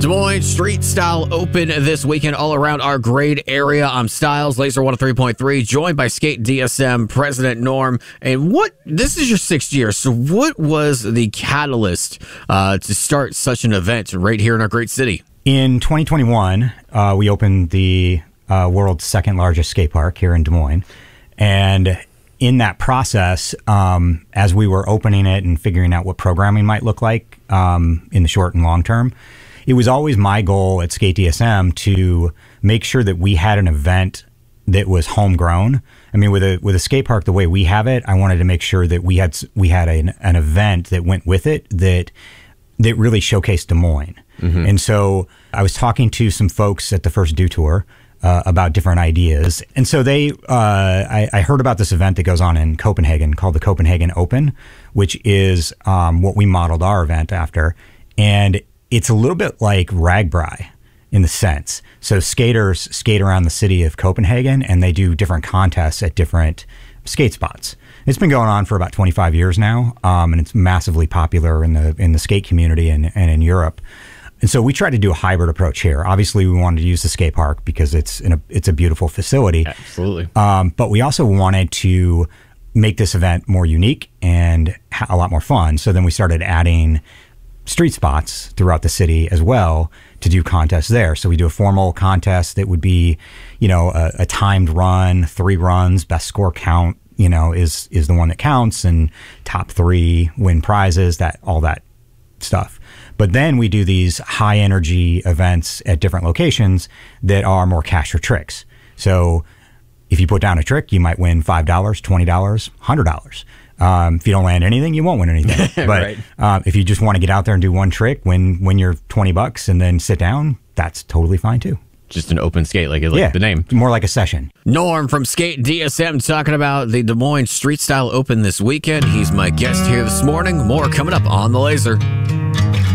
Des Moines Street Style Open this weekend all around our great area. I'm Styles, Laser 103.3, joined by Skate DSM President Norm. And this is your 6th year, so what was the catalyst to start such an event right here in our great city? In 2021, we opened the world's second largest skate park here in Des Moines. And in that process, as we were opening it and figuring out what programming might look like in the short and long term, it was always my goal at Skate DSM to make sure that we had an event that was homegrown. I mean, with a skate park the way we have it, I wanted to make sure that we had an event that went with it that really showcased Des Moines. Mm-hmm. And so I was talking to some folks at the first Do Tour about different ideas. And so I heard about this event that goes on in Copenhagen called the Copenhagen Open, which is what we modeled our event after. And it's a little bit like RAGBRAI in the sense. So skaters skate around the city of Copenhagen and they do different contests at different skate spots. It's been going on for about 25 years now, and it's massively popular in the skate community and in Europe. And so we tried to do a hybrid approach here. Obviously, we wanted to use the skate park because it's a beautiful facility. Absolutely. But we also wanted to make this event more unique and a lot more fun. So then we started adding street spots throughout the city as well to do contests there. So we do a formal contest that would be, a timed run, 3 runs, best score count, is the one that counts, and top 3 win prizes, all that stuff. But then we do these high energy events at different locations that are more cash for tricks. So if you put down a trick, you might win $5, $20, $100. If you don't land anything, you won't win anything. But right. If you just want to get out there and do one trick, win your $20 and then sit down, that's totally fine too. Just an open skate, like the name. More like a session. Norm from Skate DSM talking about the Des Moines Street Style Open this weekend. He's my guest here this morning. More coming up on The Laser.